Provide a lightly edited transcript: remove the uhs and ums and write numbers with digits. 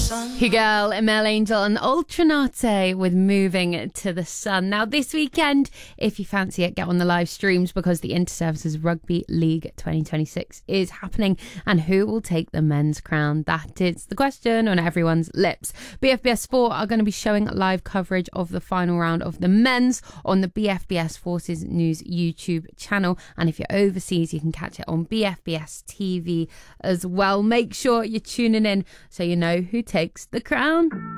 Hugel, Mel Angel and Ultranate with Moving to the Sun. Now this weekend, if you fancy it, get on the live streams because the Inter-Services Rugby League 2026 is happening, and who will take the men's crown? That is the question on everyone's lips. BFBS Sport are going to be showing live coverage of the final round of the men's on the BFBS Forces News YouTube channel, and if you're overseas you can catch it on BFBS TV as well. Make sure you're tuning in so you know who takes the crown.